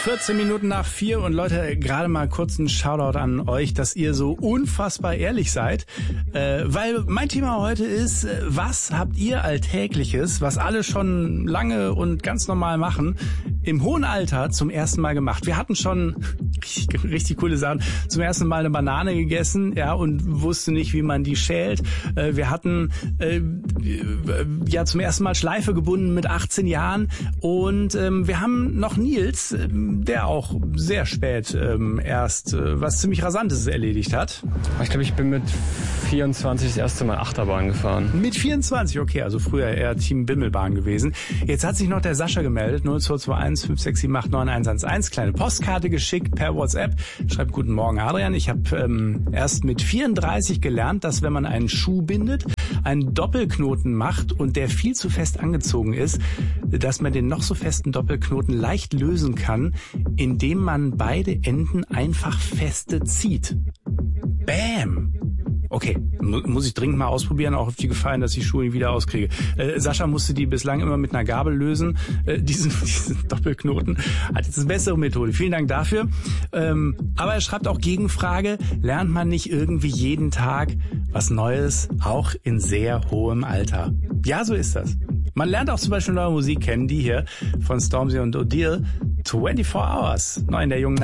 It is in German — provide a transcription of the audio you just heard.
14 Minuten nach 4 und Leute, gerade mal kurz ein Shoutout an euch, dass ihr so unfassbar ehrlich seid, weil mein Thema heute ist, was habt ihr Alltägliches, was alle schon lange und ganz normal machen, im hohen Alter zum ersten Mal gemacht? Wir hatten schon richtig coole Sachen. Zum ersten Mal eine Banane gegessen, ja, und wusste nicht, wie man die schält. Wir hatten zum ersten Mal Schleife gebunden mit 18 Jahren und wir haben noch Nils, der auch sehr spät erst was ziemlich Rasantes erledigt hat. Ich glaube, ich bin mit 24 das erste Mal Achterbahn gefahren. Mit 24, okay, also früher eher Team Bimmelbahn gewesen. Jetzt hat sich noch der Sascha gemeldet, 0221 567 9111, kleine Postkarte geschickt per WhatsApp. Schreibt: Guten Morgen, Adrian. Ich habe erst mit 34 gelernt, dass wenn man einen Schuh bindet, einen Doppelknoten macht und der viel zu fest angezogen ist, dass man den noch so festen Doppelknoten leicht lösen kann, indem man beide Enden einfach feste zieht. Bam! Okay, muss ich dringend mal ausprobieren, auch auf die Gefahr hin, dass ich Schuhe wieder auskriege. Sascha musste die bislang immer mit einer Gabel lösen, diesen Doppelknoten. Hat jetzt eine bessere Methode. Vielen Dank dafür. Aber er schreibt auch Gegenfrage: Lernt man nicht irgendwie jeden Tag was Neues, auch in sehr hohem Alter? Ja, so ist das. Man lernt auch zum Beispiel neue Musik kennen, die hier von Stormzy und Odile, 24 Hours, neu in der jungen